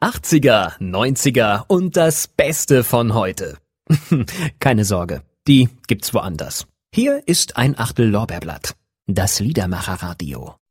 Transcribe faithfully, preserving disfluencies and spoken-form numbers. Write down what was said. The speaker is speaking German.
achtziger, neunziger und das Beste von heute. Keine Sorge, die gibt's woanders. Hier ist ein Achtel Lorbeerblatt. Das Liedermacher-Radio.